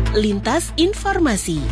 Lintas Informasi.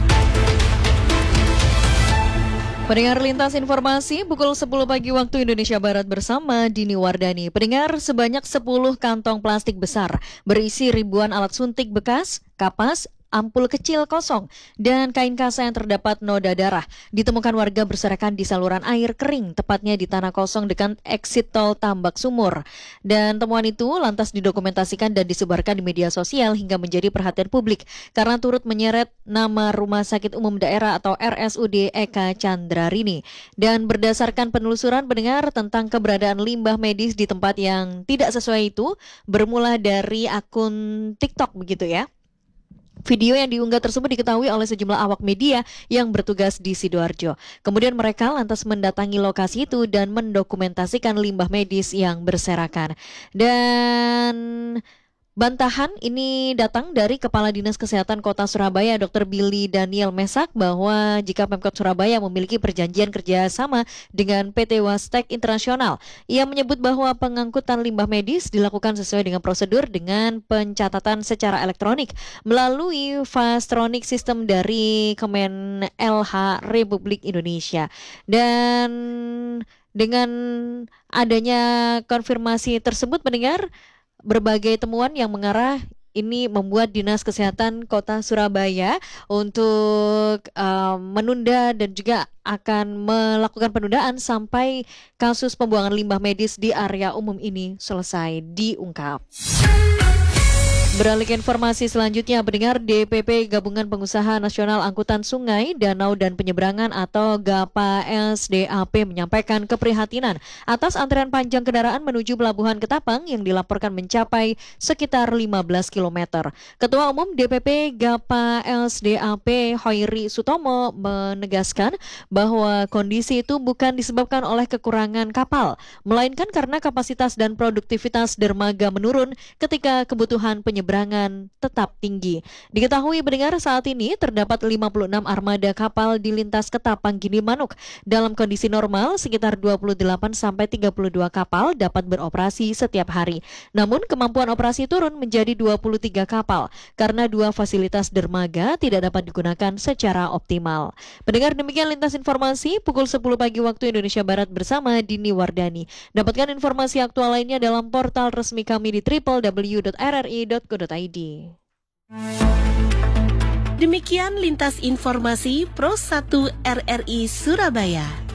Pendengar Lintas Informasi, pukul 10 pagi waktu Indonesia Barat bersama Dini Wardani. Pendengar, sebanyak 10 kantong plastik besar berisi ribuan alat suntik bekas, kapas, ampul kecil kosong, dan kain kasa yang terdapat noda darah ditemukan warga berserakan di saluran air kering, tepatnya di tanah kosong dekat exit tol Tambak Sumur. Dan temuan itu lantas didokumentasikan dan disebarkan di media sosial hingga menjadi perhatian publik karena turut menyeret nama Rumah Sakit Umum Daerah atau RSUD Eka Candrarini. Dan berdasarkan penelusuran pendengar tentang keberadaan limbah medis di tempat yang tidak sesuai itu, bermula dari akun TikTok begitu ya. Video yang diunggah tersebut diketahui oleh sejumlah awak media yang bertugas di Sidoarjo. Kemudian mereka lantas mendatangi lokasi itu dan mendokumentasikan limbah medis yang berserakan. Dan bantahan ini datang dari Kepala Dinas Kesehatan Kota Surabaya, Dr. Billy Daniel Mesak, bahwa jika Pemkot Surabaya memiliki perjanjian kerjasama dengan PT Wastek Internasional. Ia menyebut bahwa pengangkutan limbah medis dilakukan sesuai dengan prosedur dengan pencatatan secara elektronik melalui Fastronic System dari Kemen LH Republik Indonesia. Dan dengan adanya konfirmasi tersebut, pendengar, berbagai temuan yang mengarah ini membuat Dinas Kesehatan Kota Surabaya untuk menunda dan juga akan melakukan penundaan sampai kasus pembuangan limbah medis di area umum ini selesai diungkap. Beralih ke informasi selanjutnya, pendengar, DPP Gabungan Pengusaha Nasional Angkutan Sungai, Danau dan Penyeberangan atau GAPA LSDAP menyampaikan keprihatinan atas antrean panjang kendaraan menuju Pelabuhan Ketapang yang dilaporkan mencapai sekitar 15 km. Ketua Umum DPP GAPA LSDAP Hoiri Sutomo menegaskan bahwa kondisi itu bukan disebabkan oleh kekurangan kapal, melainkan karena kapasitas dan produktivitas dermaga menurun ketika kebutuhan penyeberangan tetap tinggi. Diketahui pendengar, saat ini terdapat 56 armada kapal di lintas Ketapang Gilimanuk. Dalam kondisi normal, sekitar 28 sampai 32 kapal dapat beroperasi setiap hari. Namun kemampuan operasi turun menjadi 23 kapal karena dua fasilitas dermaga tidak dapat digunakan secara optimal. Pendengar, demikian Lintas Informasi pukul 10 pagi waktu Indonesia Barat bersama Dini Wardani. Dapatkan informasi aktual lainnya dalam portal resmi kami di www.rri.co.id. Demikian Lintas Informasi Pro 1 RRI Surabaya.